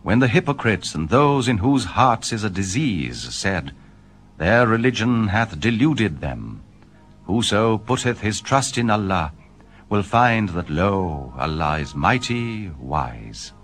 when the hypocrites and those in whose hearts is a disease said, Their religion hath deluded them. Whoso putteth his trust in Allah will find that, lo, Allah is mighty wise.